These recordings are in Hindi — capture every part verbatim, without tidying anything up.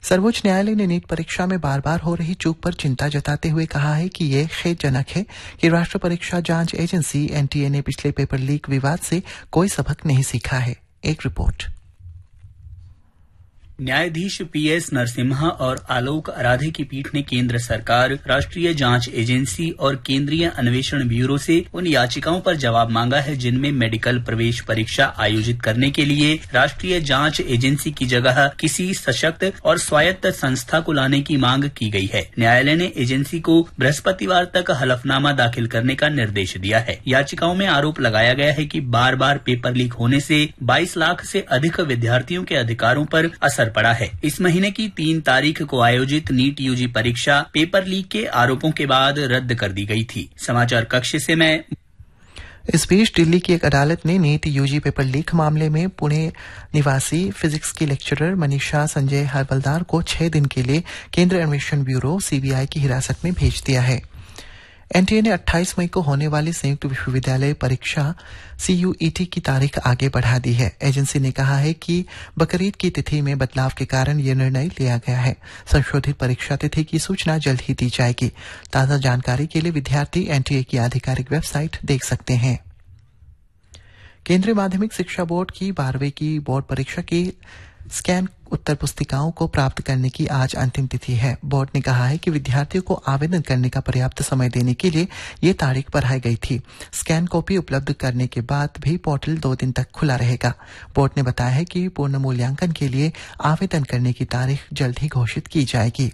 सर्वोच्च न्यायालय ने नीट परीक्षा में बार बार हो रही चूक पर चिंता जताते हुए कहा है कि ये खेदजनक है कि राष्ट्रीय परीक्षा जांच एजेंसी एनटीए ने पिछले पेपर लीक विवाद से कोई सबक नहीं सीखा है। एक रिपोर्ट। न्यायाधीश पीएस नरसिम्हा और आलोक आराधे की पीठ ने केंद्र सरकार, राष्ट्रीय जांच एजेंसी और केंद्रीय अन्वेषण ब्यूरो से उन याचिकाओं पर जवाब मांगा है जिनमें मेडिकल प्रवेश परीक्षा आयोजित करने के लिए राष्ट्रीय जांच एजेंसी की जगह किसी सशक्त और स्वायत्त संस्था को लाने की मांग की गई है। न्यायालय ने एजेंसी को बृहस्पतिवार तक हलफनामा दाखिल करने का निर्देश दिया है। याचिकाओं में आरोप लगाया गया है कि बार बार पेपर लीक होने से बाईस लाख से अधिक विद्यार्थियों के अधिकारों पर असर पड़ा है। इस महीने की तीन तारीख को आयोजित नीट यूजी परीक्षा पेपर लीक के आरोपों के बाद रद्द कर दी गई थी। समाचार कक्ष से मैं। इस बीच दिल्ली की एक अदालत ने नीट यूजी पेपर लीक मामले में पुणे निवासी फिजिक्स की लेक्चरर मनीषा संजय हवलदार को छह दिन के लिए केंद्रीय अन्वेषण ब्यूरो सीबीआई की हिरासत में भेज दिया है। एनटीए ने अट्ठाईस मई को होने वाली संयुक्त विश्वविद्यालय परीक्षा सीयूईटी की तारीख आगे बढ़ा दी है। एजेंसी ने कहा है कि बकरीद की तिथि में बदलाव के कारण यह निर्णय लिया गया है। संशोधित परीक्षा तिथि की सूचना जल्द ही दी जाएगी। ताजा जानकारी के लिए विद्यार्थी एनटीए की आधिकारिक वेबसाइट देख सकते हैं। केंद्रीय माध्यमिक शिक्षा बोर्ड की बारहवीं की बोर्ड परीक्षा की स्कैन उत्तर पुस्तिकाओं को प्राप्त करने की आज अंतिम तिथि है। बोर्ड ने कहा है कि विद्यार्थियों को आवेदन करने का पर्याप्त समय देने के लिए ये तारीख बढ़ाई गई थी। स्कैन कॉपी उपलब्ध करने के बाद भी पोर्टल दो दिन तक खुला रहेगा। बोर्ड ने बताया है कि पूर्ण मूल्यांकन के लिए आवेदन करने की तारीख जल्द ही घोषित की जाएगी।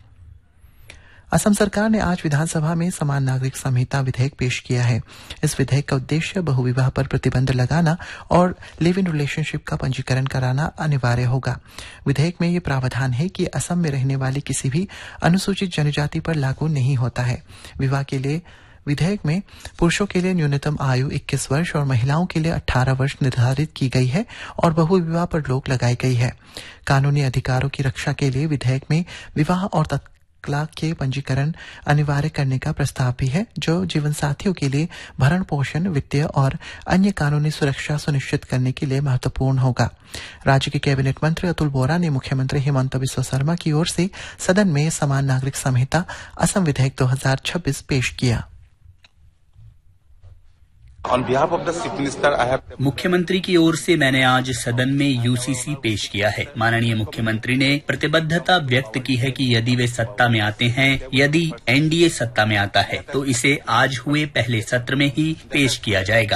असम सरकार ने आज विधानसभा में समान नागरिक संहिता विधेयक पेश किया है। इस विधेयक का उद्देश्य बहुविवाह पर प्रतिबंध लगाना और लिव इन रिलेशनशिप का पंजीकरण कराना अनिवार्य होगा। विधेयक में ये प्रावधान है कि असम में रहने वाली किसी भी अनुसूचित जनजाति पर लागू नहीं होता है। विवाह के लिए विधेयक में पुरुषों के लिए न्यूनतम आयु इक्कीस वर्ष और महिलाओं के लिए अठारह वर्ष निर्धारित की गई है और बहुविवाह पर रोक लगाई गई है। कानूनी अधिकारों की रक्षा के लिए विधेयक में विवाह और तलाक के पंजीकरण अनिवार्य करने का प्रस्ताव भी है, जो जीवन साथियों के लिए भरण पोषण, वित्तीय और अन्य कानूनी सुरक्षा सुनिश्चित करने के लिए महत्वपूर्ण होगा। राज्य के कैबिनेट मंत्री अतुल बोरा ने मुख्यमंत्री हिमंता बिस्वा शर्मा की ओर से सदन में समान नागरिक संहिता असम विधेयक दो हज़ार छब्बीस पेश किया। On behalf of the Chief Minister, I have... मुख्यमंत्री की ओर से मैंने आज सदन में यूसीसी पेश किया है। माननीय मुख्यमंत्री ने प्रतिबद्धता व्यक्त की है कि यदि वे सत्ता में आते हैं, यदि एनडीए सत्ता में आता है, तो इसे आज हुए पहले सत्र में ही पेश किया जाएगा।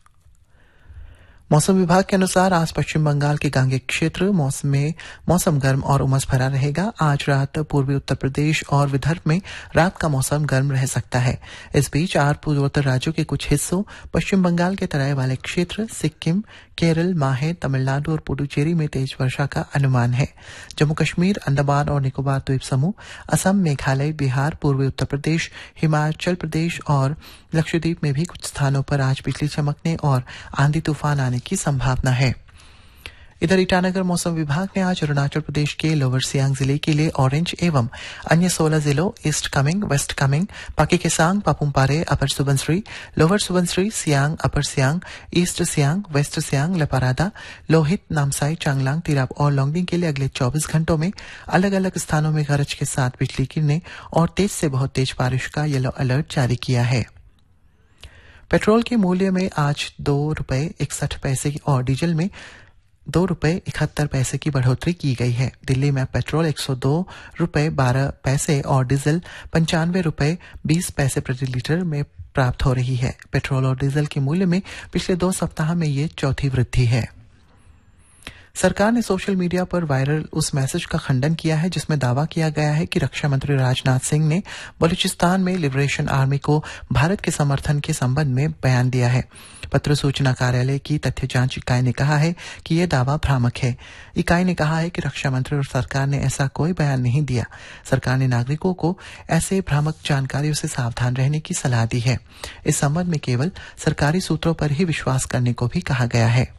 मौसम विभाग के अनुसार आज पश्चिम बंगाल के गांगे क्षेत्र मौसम में मौसम गर्म और उमस भरा रहेगा। आज रात पूर्वी उत्तर प्रदेश और विदर्भ में रात का मौसम गर्म रह सकता है। इस बीच आज पूर्वोत्तर राज्यों के कुछ हिस्सों, पश्चिम बंगाल के तराई वाले क्षेत्र, सिक्किम, केरल, माहे, तमिलनाडु और पुडुचेरी में तेज वर्षा का अनुमान है। जम्मू कश्मीर, अंडमान और निकोबार द्वीप समूह, असम, मेघालय, बिहार, पूर्वी उत्तर प्रदेश, हिमाचल प्रदेश और लक्षद्वीप में भी कुछ स्थानों पर आज बिजली चमकने और आंधी तूफान आने की संभावना है। इधर ईटानगर मौसम विभाग ने आज अरुणाचल प्रदेश के लोअर सियांग जिले के लिए ऑरेंज एवं अन्य सोलह जिलों ईस्ट कामेंग, वेस्ट कामेंग, पाके केसांग, पापुमपारे, अपर सुबनसिरी, लोअर सुबनसिरी, सियांग, अपर सियांग, ईस्ट सियांग, वेस्ट सियांग, लेपारादा, लोहित, नामसाई, चांगलांग, तिराप और लोंगडिंग के लिए अगले चौबीस घंटों में अलग अलग स्थानों में गरज के साथ बिजली गिरने और तेज से बहुत तेज बारिश का येलो अलर्ट जारी किया है। पेट्रोल के मूल्य में आज दो रुपए इकसठ पैसे और डीजल में दो रुपए इकहत्तर पैसे की बढ़ोतरी की गई है। दिल्ली में पेट्रोल एक सौ दो रुपए बारह पैसे और डीजल पंचानवे रुपए बीस पैसे प्रति लीटर में प्राप्त हो रही है। पेट्रोल और डीजल के मूल्य में पिछले दो सप्ताह में ये चौथी वृद्धि है। सरकार ने सोशल मीडिया पर वायरल उस मैसेज का खंडन किया है जिसमें दावा किया गया है कि रक्षा मंत्री राजनाथ सिंह ने बलूचिस्तान में लिबरेशन आर्मी को भारत के समर्थन के संबंध में बयान दिया है। पत्र सूचना कार्यालय की तथ्य जांच इकाई ने कहा है कि यह दावा भ्रामक है। इकाई ने कहा है कि रक्षा मंत्री और सरकार ने ऐसा कोई बयान नहीं दिया। सरकार ने नागरिकों को ऐसे भ्रामक जानकारियों से सावधान रहने की सलाह दी है। इस संबंध में केवल सरकारी सूत्रों पर ही विश्वास करने को भी कहा गया है।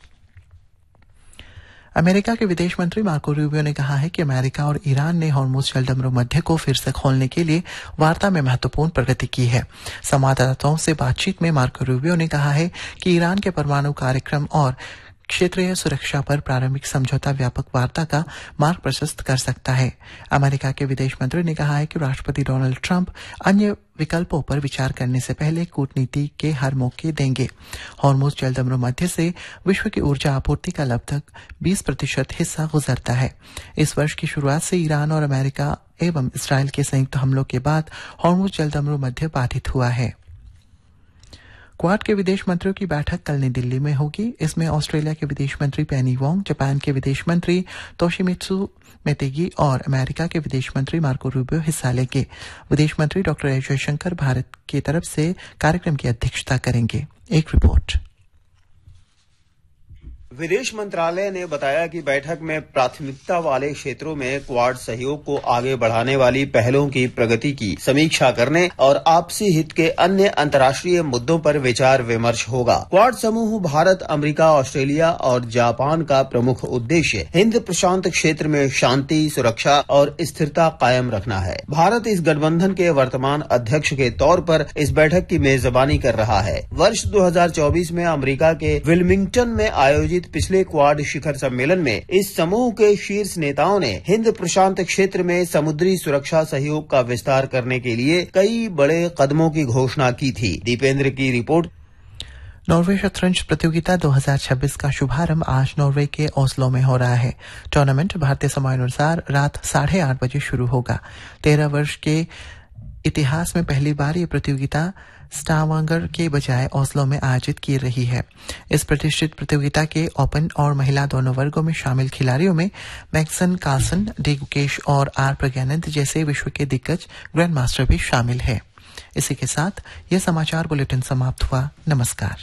अमेरिका के विदेश मंत्री मार्को रूबियो ने कहा है कि अमेरिका और ईरान ने हॉर्मुज जलदमरू मध्य को फिर से खोलने के लिए वार्ता में महत्वपूर्ण प्रगति की है। संवाददाताओं से बातचीत में मार्को रूबियो ने कहा है कि ईरान के परमाणु कार्यक्रम और क्षेत्रीय सुरक्षा पर प्रारंभिक समझौता व्यापक वार्ता का मार्ग प्रशस्त कर सकता है। अमेरिका के विदेश मंत्री ने कहा है कि राष्ट्रपति डोनाल्ड ट्रंप अन्य विकल्पों पर विचार करने से पहले कूटनीति के हर मौके देंगे। हॉर्मुज जलदमरू मध्य से विश्व की ऊर्जा आपूर्ति का लगभग बीस प्रतिशत हिस्सा गुजरता है। इस वर्ष की शुरुआत से ईरान और अमेरिका एवं इसराइल के संयुक्त हमलों के बाद हॉर्मुज जलदमरू मध्य बाधित हुआ है। क्वाड के विदेश मंत्रियों की बैठक कल नई दिल्ली में होगी। इसमें ऑस्ट्रेलिया के विदेश मंत्री पेनी वोंग, जापान के विदेश मंत्री तोशिमित्सु मेतेगी और अमेरिका के विदेश मंत्री मार्को रूबियो हिस्सा लेंगे। विदेश मंत्री डॉक्टर एस जयशंकर भारत की तरफ से कार्यक्रम की अध्यक्षता करेंगे। एक रिपोर्ट। विदेश मंत्रालय ने बताया कि बैठक में प्राथमिकता वाले क्षेत्रों में क्वाड सहयोग को आगे बढ़ाने वाली पहलों की प्रगति की समीक्षा करने और आपसी हित के अन्य अंतर्राष्ट्रीय मुद्दों पर विचार विमर्श होगा। क्वाड समूह भारत, अमेरिका, ऑस्ट्रेलिया और जापान का प्रमुख उद्देश्य हिंद प्रशांत क्षेत्र में शांति, सुरक्षा और स्थिरता कायम रखना है। भारत इस गठबंधन के वर्तमान अध्यक्ष के तौर पर इस बैठक की मेजबानी कर रहा है। वर्ष दो हजार चौबीस में अमेरिका के विल्मिंगटन में आयोजित पिछले क्वाड शिखर सम्मेलन में इस समूह के शीर्ष नेताओं ने हिंद प्रशांत क्षेत्र में समुद्री सुरक्षा सहयोग का विस्तार करने के लिए कई बड़े कदमों की घोषणा की थी। दीपेंद्र की रिपोर्ट। नॉर्वे शतरंज प्रतियोगिता दो हज़ार छब्बीस का शुभारंभ आज नॉर्वे के ओस्लो में हो रहा है। टूर्नामेंट भारतीय समय अनुसार रात साढ़े आठ बजे शुरू होगा। तेरह वर्ष के इतिहास में पहली बार ये प्रतियोगिता स्टावांगर के बजाय ओस्लो में आयोजित की रही है। इस प्रतिष्ठित प्रतियोगिता के ओपन और महिला दोनों वर्गों में शामिल खिलाड़ियों में मैक्सन कार्लसन, डी गुकेश और आर प्रज्ञानंद जैसे विश्व के दिग्गज ग्रैंड मास्टर भी शामिल है। इसी के साथ यह समाचार बुलेटिन समाप्त हुआ। नमस्कार।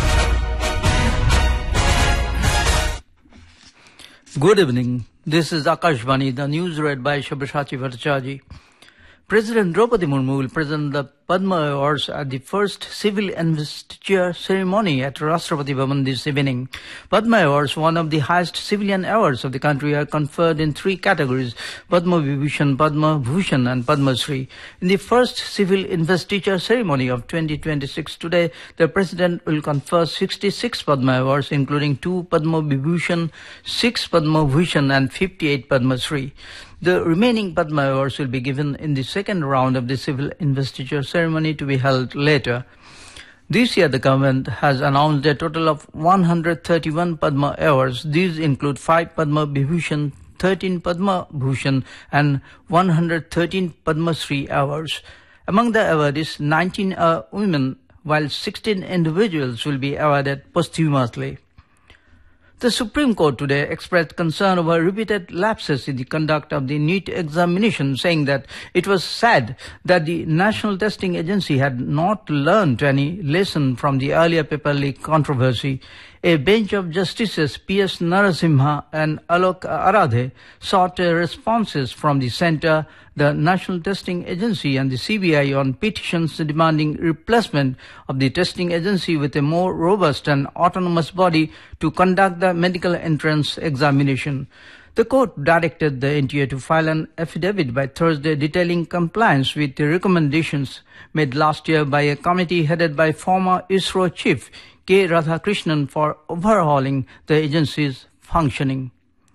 Good evening. This is Akashvani, the news read by Shabashati Bhattacharjee. President Draupadi Murmu will present the Padma Awards at the first civil investiture ceremony at Rashtrapati Bhavan this evening. Padma Awards, one of the highest civilian awards of the country, are conferred in three categories: Padma Vibhushan, Padma Bhushan and Padma Shri. In the first civil investiture ceremony of twenty twenty-six today, the President will confer sixty-six Padma Awards, including two Padma Vibhushan, six Padma Bhushan and fifty-eight Padma Shri. The remaining Padma Awards will be given in the second round of the civil investiture ceremony to be held later. This year, the government has announced a total of one hundred thirty-one Padma Awards. These include five Padma Vibhushan, thirteen Padma Bhushan and one hundred thirteen Padma Shri Awards. Among the awardees, nineteen are women, while sixteen individuals will be awarded posthumously. The Supreme Court today expressed concern over repeated lapses in the conduct of the NEET examination, saying that it was sad that the National Testing Agency had not learned any lesson from the earlier paper leak controversy. A bench of Justices P S Narasimha and Alok Aradhe sought responses from the Centre, the National Testing Agency and the C B I on petitions demanding replacement of the testing agency with a more robust and autonomous body to conduct the medical entrance examination. The court directed the N T A to file an affidavit by Thursday detailing compliance with the recommendations made last year by a committee headed by former ISRO chief K. Radhakrishnan for overhauling the agency's functioning.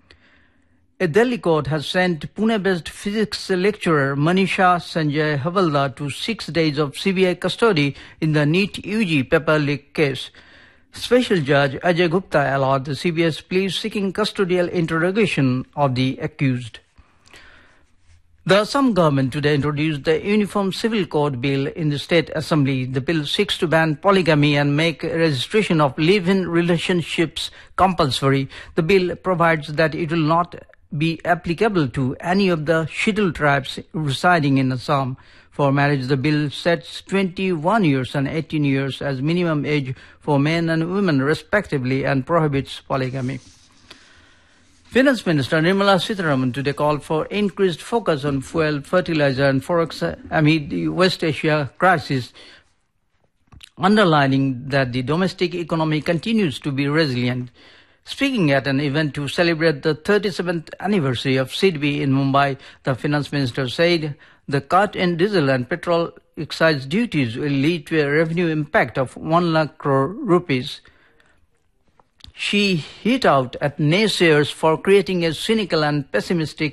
A Delhi court has sent Pune-based physics lecturer Manisha Sanjay Havaldar to six days of C B I custody in the NEET U G paper leak case. Special Judge Ajay Gupta allowed the C B I's plea seeking custodial interrogation of the accused. The Assam government today introduced the Uniform Civil Code Bill in the State Assembly. The bill seeks to ban polygamy and make registration of live-in relationships compulsory. The bill provides that it will not be applicable to any of the scheduled tribes residing in Assam. For marriage, the bill sets twenty-one years and eighteen years as minimum age for men and women respectively and prohibits polygamy. Finance Minister Nirmala Sitharaman today called for increased focus on fuel, fertilizer and forex amid the West Asia crisis, underlining that the domestic economy continues to be resilient. Speaking at an event to celebrate the thirty-seventh anniversary of S I D B I in Mumbai, the Finance Minister said the cut in diesel and petrol excise duties will lead to a revenue impact of one lakh crore rupees. She hit out at naysayers for creating a cynical and pessimistic